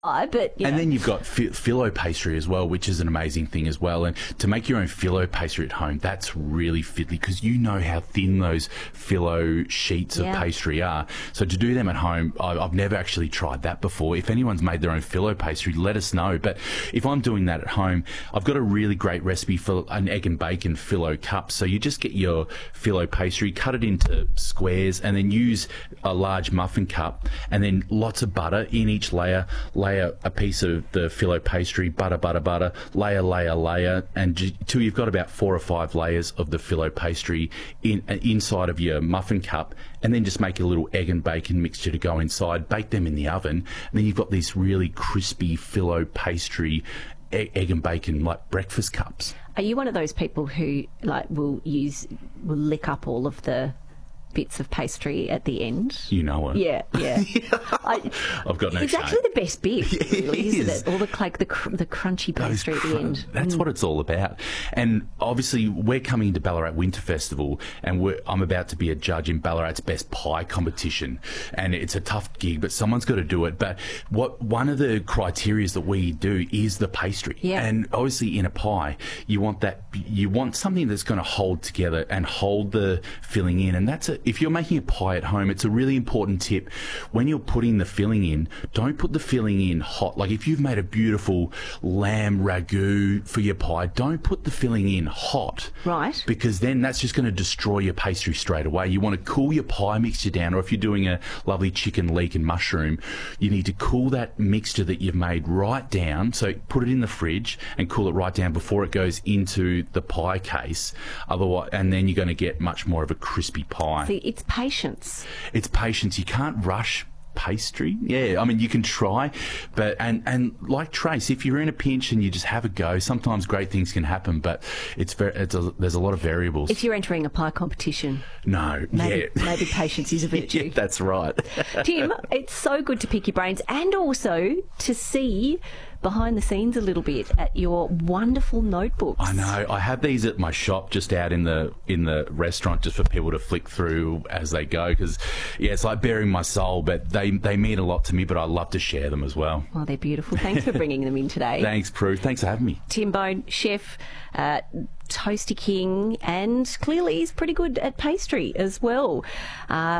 but And then you've got filo pastry as well, which is an amazing thing as well. And to make your own filo pastry at home, that's really fiddly because you know how thin those filo sheets of pastry are. So to do them at home, I've never actually tried that before. If anyone's made their own filo pastry, let us know. But if I'm doing that at home, I've got a really great recipe for an egg and bacon filo cup. So you just get your filo pastry, cut it into squares, and then use a large muffin cup, and then lots of butter in each layer. Layer a piece of the filo pastry, butter, layer, and till you've got about 4 or 5 layers of the filo pastry inside of your muffin cup, and then just make a little egg and bacon mixture to go inside. Bake them in the oven, and then you've got these really crispy filo pastry egg and bacon like breakfast cups. Are you one of those people who will lick up all of the bits of pastry at the end? You know it. Yeah. I've got no shame. It's actually the best bit, really, isn't it? All the crunchy pastry at the end. That's what it's all about. And obviously, we're coming into Ballarat Winter Festival, and I'm about to be a judge in Ballarat's Best Pie competition. And it's a tough gig, but someone's got to do it. But one of the criteria that we do is the pastry. Yeah. And obviously, in a pie, you want something that's going to hold together and hold the filling in. And if you're making a pie at home, it's a really important tip. When you're putting the filling in, don't put the filling in hot. Like if you've made a beautiful lamb ragu for your pie, don't put the filling in hot. Right. Because then that's just going to destroy your pastry straight away. You want to cool your pie mixture down, or if you're doing a lovely chicken leek and mushroom, you need to cool that mixture that you've made right down. So put it in the fridge and cool it right down before it goes into the pie case. Otherwise, and then you're going to get much more of a crispy pie. See, it's patience. It's patience. You can't rush pastry. Yeah, I mean, you can try, but and like Trace, if you're in a pinch and you just have a go, sometimes great things can happen, but there's a lot of variables. If you're entering a pie competition, maybe patience is a virtue. Yeah, that's right. Tim, it's so good to pick your brains and also to see behind the scenes a little bit at your wonderful notebooks. I know. I have these at my shop just out in the restaurant just for people to flick through as they go because, it's like bearing my soul, but they mean a lot to me, but I love to share them as well. Oh, they're beautiful. Thanks for bringing them in today. Thanks, Prue. Thanks for having me. Tim Bone, chef, Toasty King, and clearly he's pretty good at pastry as well.